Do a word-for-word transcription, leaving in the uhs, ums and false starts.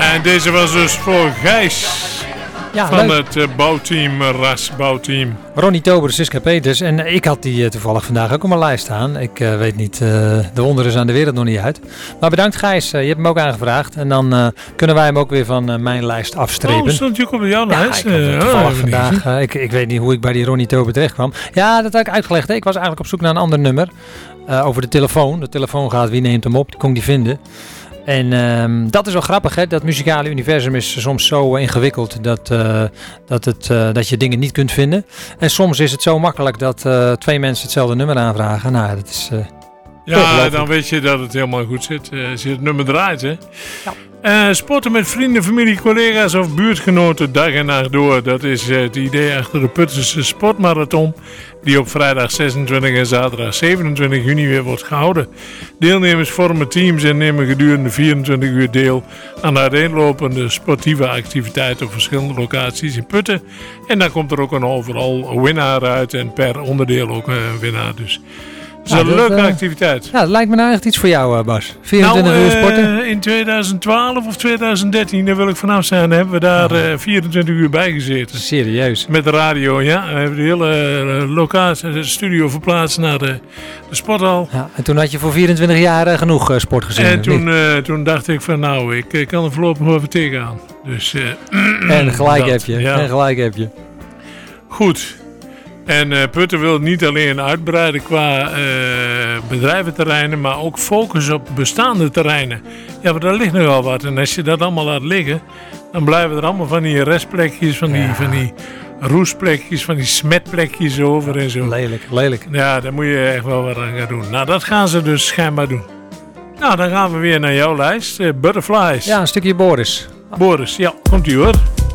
Ja, en deze was dus voor Gijs. Ja, van leuk. Het uh, bouwteam, uh, Ras bouwteam. Ronnie Tober, Siska Peters. En ik had die uh, toevallig vandaag ook op mijn lijst staan. Ik uh, weet niet, uh, de wonderen zijn de wereld nog niet uit. Maar bedankt Gijs, uh, je hebt hem ook aangevraagd. En dan uh, kunnen wij hem ook weer van uh, mijn lijst afstrepen. Oh, stond je ook op jouw lijst? Ja, ik toevallig oh, vandaag. Uh, ik, ik weet niet hoe ik bij die Ronnie Tober terecht kwam. Ja, dat had ik uitgelegd. Hè. Ik was eigenlijk op zoek naar een ander nummer. Uh, over de telefoon. De telefoon gaat, wie neemt hem op? Die kon ik niet vinden. En um, dat is wel grappig, hè? Dat muzikale universum is soms zo uh, ingewikkeld dat, uh, dat, het, uh, dat je dingen niet kunt vinden. En soms is het zo makkelijk dat uh, twee mensen hetzelfde nummer aanvragen. Nou, dat is... Uh, ja, dan weet je dat het helemaal goed zit. Uh, als je het nummer draait, hè? Ja. Uh, sporten met vrienden, familie, collega's of buurtgenoten dag en nacht door. Dat is uh, het idee achter de Puttense Sportmarathon, die op vrijdag zesentwintig en zaterdag zevenentwintig juni weer wordt gehouden. Deelnemers vormen teams en nemen gedurende vierentwintig uur deel aan uiteenlopende sportieve activiteiten op verschillende locaties in Putten. En dan komt er ook een overal winnaar uit en per onderdeel ook een winnaar. Dus het is ja, een dat, leuke uh, activiteit. Ja, dat lijkt me nou echt iets voor jou, Bas. vierentwintig nou, uur sporten. Uh, in twintig twaalf of twintig dertien, daar wil ik vanaf zijn, hebben we daar uh, vierentwintig uur bij gezeten. Serieus? Met de radio, ja. We hebben de hele uh, locatie, de studio verplaatst naar de, de sporthal. Ja, en toen had je voor vierentwintig jaar uh, genoeg uh, sport gezien. En toen, uh, toen dacht ik van nou, ik, ik kan er voorlopig nog even tegenaan. Dus, uh, en gelijk dat, heb je. Ja. En gelijk heb je. Goed. En uh, Putten wil niet alleen uitbreiden qua uh, bedrijventerreinen, maar ook focus op bestaande terreinen. Ja, maar daar ligt nogal wat. En als je dat allemaal laat liggen, dan blijven er allemaal van die restplekjes, van die, ja. van die roestplekjes, van die smetplekjes over en zo. Lelijk, lelijk. Ja, daar moet je echt wel wat aan gaan doen. Nou, dat gaan ze dus schijnbaar doen. Nou, dan gaan we weer naar jouw lijst. Uh, Butterflies. Ja, een stukje Boris. Boris, ja, komt ie hoor.